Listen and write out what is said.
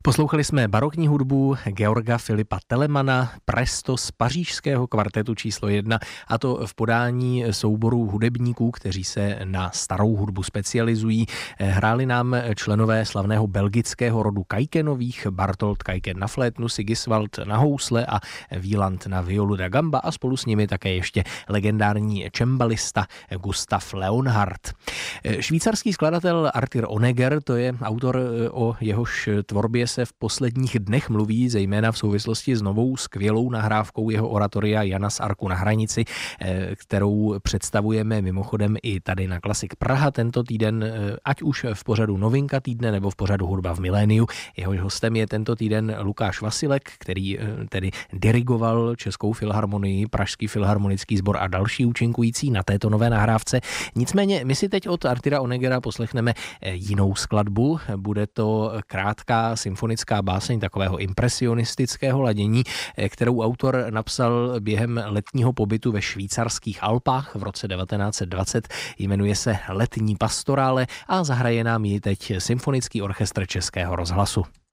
Poslouchali jsme barokní hudbu Georga Filipa Telemana, presto z pařížského kvartetu číslo 1, a to v podání souboru hudebníků, kteří se na starou hudbu specializují. Hráli nám členové slavného belgického rodu Kajkenových, Bartold Kajken na flétnu, Sigiswald na housle a Wieland na violu da gamba, a spolu s nimi také ještě legendární cembalista Gustav Leonhardt. Švýcarský skladatel Arthur Honegger, to je autor, o jehož tvorbě se v posledních dnech mluví, zejména v souvislosti s novou skvělou nahrávkou jeho oratoria Jana z Arku na hranici, kterou představujeme mimochodem i tady na Klasik Praha tento týden, ať už v pořadu Novinka týdne nebo v pořadu Hudba v miléniu. Jeho hostem je tento týden Lukáš Vasilek, který tedy dirigoval Českou filharmonii, Pražský filharmonický sbor a další účinkující na této nové nahrávce. Nicméně my si teď od Artura Honeggera poslechneme jinou skladbu. Bude to krátká symfonická báseň takového impresionistického ladění, kterou autor napsal během letního pobytu ve švýcarských Alpách v roce 1920. Jmenuje se Letní pastorále a zahraje nám ji teď Symfonický orchestr Českého rozhlasu.